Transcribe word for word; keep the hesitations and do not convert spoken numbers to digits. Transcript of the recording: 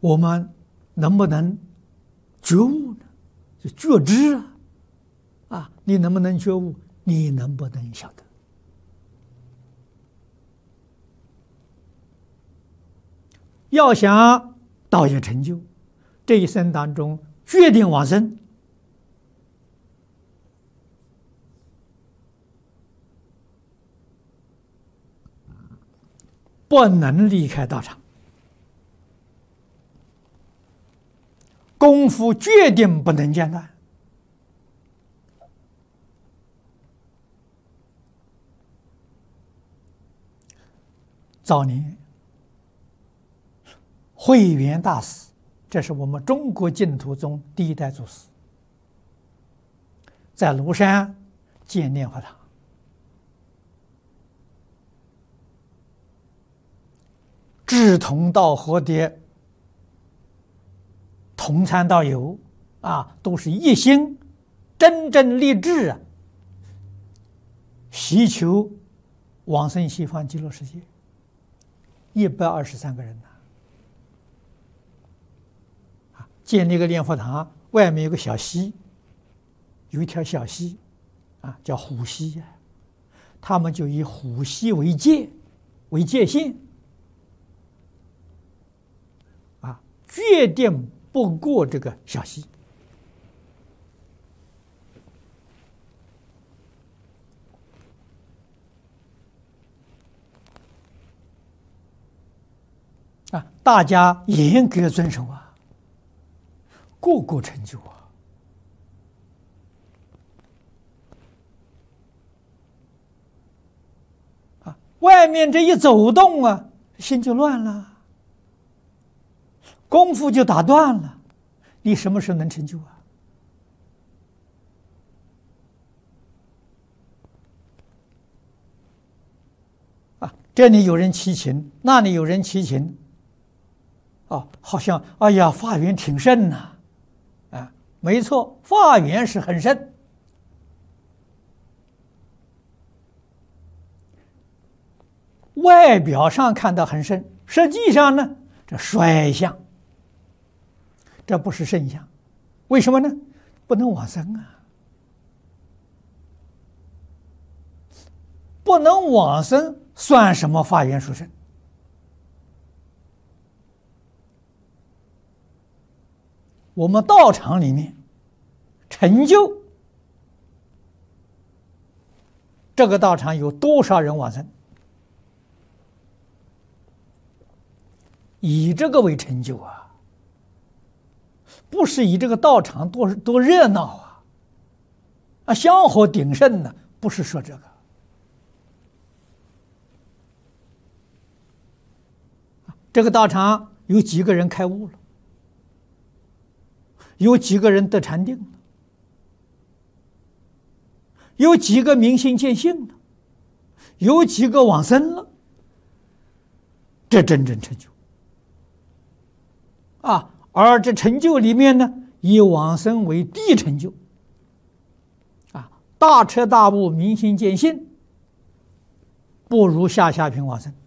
我们能不能觉悟呢？就觉知啊！啊，你能不能觉悟？你能不能晓得？要想道业成就，这一生当中决定往生，不能离开道场，功夫决定不能间断。早年慧远大师，这是我们中国净土宗第一代祖师，在庐山建念佛堂，志同道合的同参道友啊，都是一心真正立志啊，希求往生西方极乐世界。一百二十三个人呢，啊，建立一个念佛堂，外面有个小溪，有一条小溪，啊，叫虎溪啊，他们就以虎溪为界，为界限，啊，决定不过这个小溪。啊，大家严格遵守啊，个个成就啊！啊，外面这一走动啊，心就乱了，功夫就打断了，你什么时候能成就啊？啊，这里有人祈请，那里有人祈请。哦，好像哎呀，法缘挺盛呐，啊，没错，法缘是很盛，外表上看到很盛，实际上呢，这衰相，这不是圣相，为什么呢？不能往生啊，不能往生，算什么法缘殊胜？我们道场里面成就这个道场有多少人往生？以这个为成就啊，不是以这个道场多多热闹啊，啊，香火鼎盛呢，不是说这个。这个道场有几个人开悟了？有几个人得禅定了？有几个明心见性了？有几个往生了？这真正成就啊！而这成就里面呢，以往生为第一成就啊，大彻大悟、明心见性，不如下下品往生。